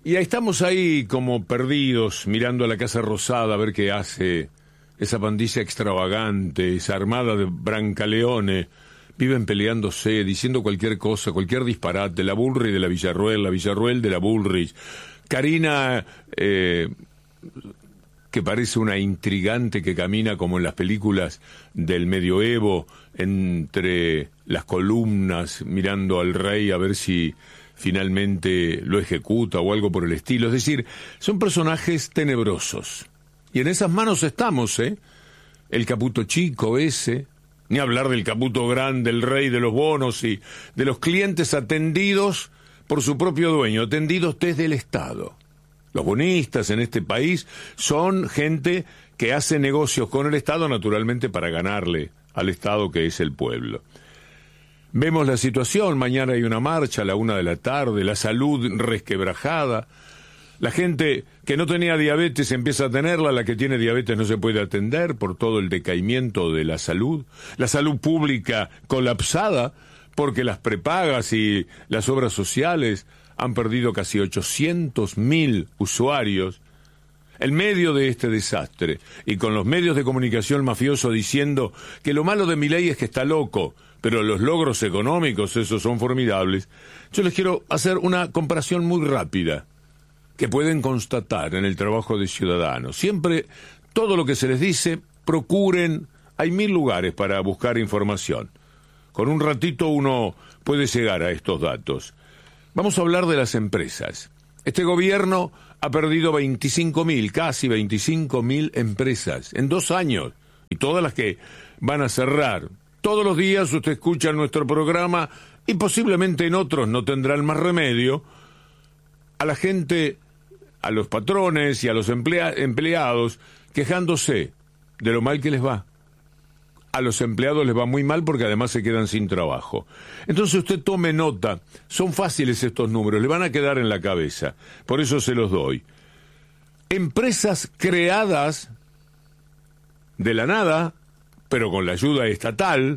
Y ahí estamos ahí como perdidos, mirando a la Casa Rosada a ver qué hace esa pandilla extravagante, esa armada de brancaleones. Viven peleándose, diciendo cualquier cosa, cualquier disparate. La Bullrich de la Villarroel de la Bullrich. Karina, que parece una intrigante que camina como en las películas del medioevo, entre las columnas, mirando al rey a ver si finalmente lo ejecuta o algo por el estilo. Es decir, son personajes tenebrosos. Y en esas manos estamos, el Caputo chico ese, ni hablar del Caputo grande, el rey de los bonos y de los clientes atendidos por su propio dueño, atendidos desde el Estado. Los bonistas en este país son gente que hace negocios con el Estado, naturalmente para ganarle al Estado que es el pueblo. Vemos la situación, mañana hay una marcha a la 1:00 p.m, la salud resquebrajada, la gente que no tenía diabetes empieza a tenerla, la que tiene diabetes no se puede atender por todo el decaimiento de la salud pública colapsada porque las prepagas y las obras sociales han perdido casi 800.000 usuarios. En medio de este desastre, y con los medios de comunicación mafiosos diciendo que lo malo de Milei es que está loco, pero los logros económicos, esos son formidables, yo les quiero hacer una comparación muy rápida, que pueden constatar en el trabajo de Ciudadanos. Siempre, todo lo que se les dice, procuren, hay 1000 lugares para buscar información. Con un ratito uno puede llegar a estos datos. Vamos a hablar de las empresas. Este gobierno ha perdido 25.000, casi 25.000 empresas en 2 años, y todas las que van a cerrar. Todos los días usted escucha nuestro programa, y posiblemente en otros no tendrán más remedio, a la gente, a los patrones y a los empleados, quejándose de lo mal que les va. A los empleados les va muy mal porque además se quedan sin trabajo. Entonces usted tome nota, son fáciles estos números, le van a quedar en la cabeza, por eso se los doy. Empresas creadas de la nada, pero con la ayuda estatal,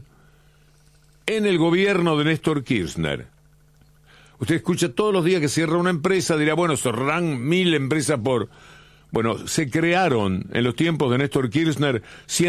en el gobierno de Néstor Kirchner. Usted escucha todos los días que cierra una empresa, dirá, bueno, cerrarán 1000 empresas por... Bueno, se crearon en los tiempos de Néstor Kirchner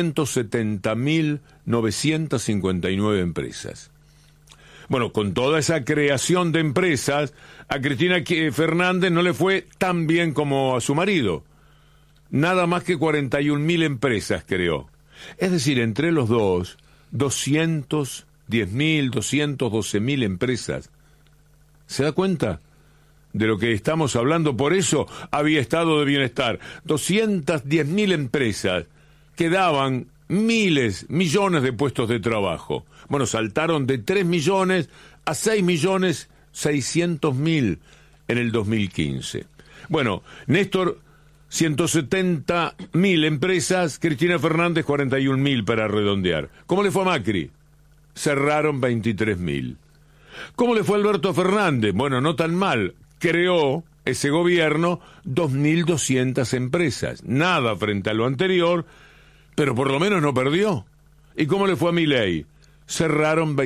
170.959 empresas. Bueno, con toda esa creación de empresas, a Cristina Fernández no le fue tan bien como a su marido. Nada más que 41.000 empresas creó. Es decir, entre los dos, 210.000, 212.000 empresas. ¿Se da cuenta de lo que estamos hablando? Por eso había estado de bienestar. 210.000 empresas que daban miles, millones de puestos de trabajo. Bueno, saltaron de 3 millones a 6.600.000 en el 2015. Bueno, Néstor, 170.000 empresas, Cristina Fernández, 41.000 para redondear. ¿Cómo le fue a Macri? Cerraron 23.000. ¿Cómo le fue a Alberto Fernández? Bueno, no tan mal. Creó ese gobierno 2.200 empresas. Nada frente a lo anterior, pero por lo menos no perdió. ¿Y cómo le fue a Milei? Cerraron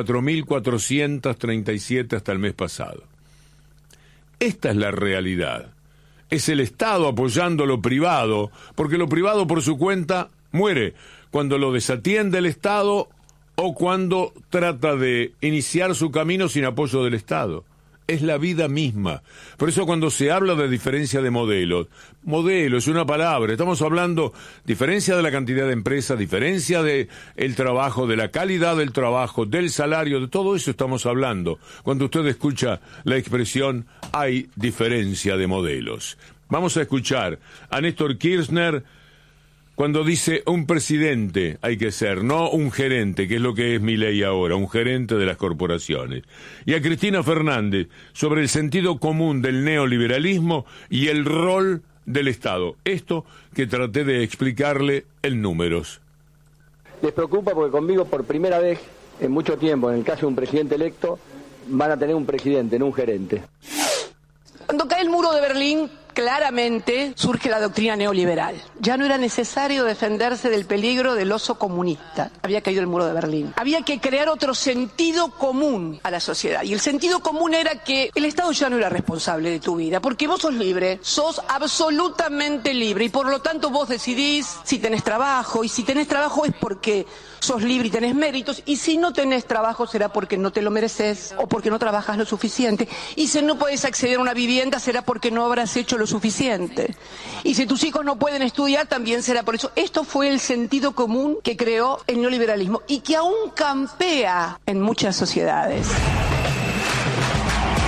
24.437 hasta el mes pasado. Esta es la realidad. Es el Estado apoyando lo privado, porque lo privado por su cuenta muere cuando lo desatiende el Estado o cuando trata de iniciar su camino sin apoyo del Estado. Es la vida misma. Por eso cuando se habla de diferencia de modelos, modelo es una palabra, estamos hablando diferencia de la cantidad de empresas, diferencia de el trabajo, de la calidad del trabajo, del salario, de todo eso estamos hablando. Cuando usted escucha la expresión hay diferencia de modelos. Vamos a escuchar a Néstor Kirchner cuando dice un presidente hay que ser, no un gerente, que es lo que es Milei ahora, un gerente de las corporaciones. Y a Cristina Fernández sobre el sentido común del neoliberalismo y el rol del Estado. Esto que traté de explicarle en números. Les preocupa porque conmigo por primera vez en mucho tiempo, en el caso de un presidente electo, van a tener un presidente, no un gerente. Cuando cae el muro de Berlín, claramente surge la doctrina neoliberal. Ya no era necesario defenderse del peligro del oso comunista. Había caído el muro de Berlín. Había que crear otro sentido común a la sociedad. Y el sentido común era que el Estado ya no era responsable de tu vida, porque vos sos libre, sos absolutamente libre, y por lo tanto vos decidís si tenés trabajo, y si tenés trabajo es porque sos libre y tenés méritos, y si no tenés trabajo será porque no te lo mereces o porque no trabajas lo suficiente, y si no podés acceder a una vivienda será porque no habrás hecho lo suficiente, y si tus hijos no pueden estudiar también será por eso. Esto fue el sentido común que creó el neoliberalismo y que aún campea en muchas sociedades.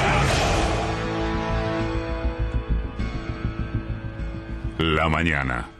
La mañana.